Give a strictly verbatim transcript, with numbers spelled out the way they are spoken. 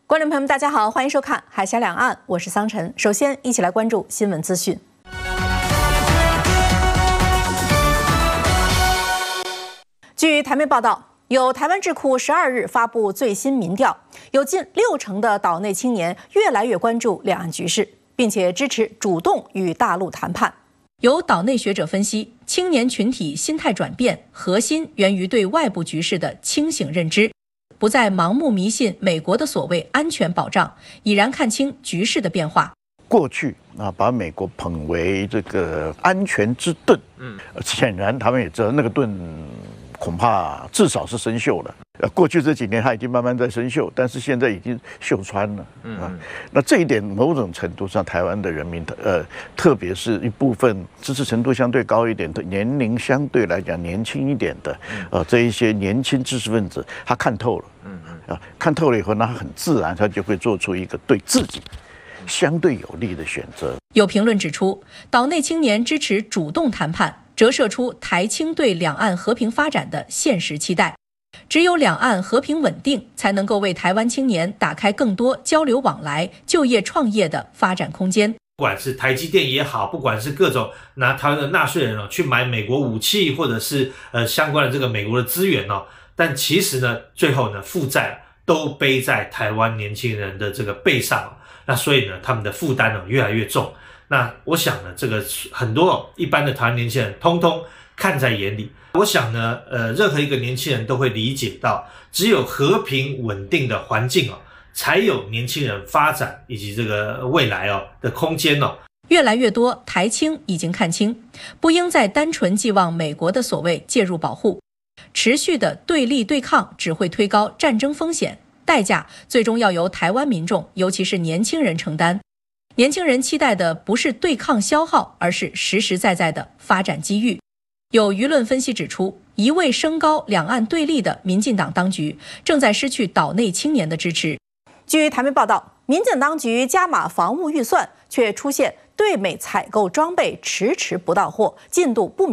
观众朋友们，大家好，欢迎收看《海峡两岸》，我是桑晨。首先，一起来关注新闻资讯。据台媒报道，有台湾智库十二日发布最新民调，有近六成的岛内青年越来越关注两岸局势，并且支持主动与大陆谈判。有岛内学者分析，青年群体心态转变，核心源于对外部局势的清醒认知。 不再盲目迷信美国的所谓安全保障，已然看清局势的变化。 过去啊，把美国捧为这个安全之盾，嗯，显然他们也知道那个盾恐怕至少是生锈了。呃，过去这几年它已经慢慢在生锈，但是现在已经锈穿了，嗯啊。那这一点某种程度上，台湾的人民，呃，特别是一部分知识程度相对高一点的、年龄相对来讲年轻一点的，呃，这一些年轻知识分子，他看透了。 嗯嗯啊，看透了以后，那很自然，他就会做出一个对自己相对有利的选择。 有评论指出，岛内青年支持主动谈判，折射出台青对两岸和平发展的现实期待。只有两岸和平稳定，才能够为台湾青年打开更多交流往来、就业创业的发展空间。 不管是台积电也好，不管是各种拿台湾的纳税人哦去买美国武器，或者是呃相关的这个美国的资源哦，但其实呢，最后呢负债都背在台湾年轻人的这个背上哦，那所以呢他们的负担呢越来越重。那我想呢，这个很多哦一般的台湾年轻人通通看在眼里。我想呢，呃，任何一个年轻人都会理解到，只有和平稳定的环境哦。 才有年轻人发展以及这个未来哦的空间哦。 越来越多台青已经看清，不应再单纯寄望美国的所谓介入保护，持续的对立对抗只会推高战争风险，代价最终要由台湾民众，尤其是年轻人承担。年轻人期待的不是对抗消耗，而是实实在在的发展机遇。有舆论分析指出，一味升高两岸对立的民进党当局，正在失去岛内青年的支持。 据台媒报道，民进当局加码防务预算，却出现对美采购装备迟迟不到货，进度不明。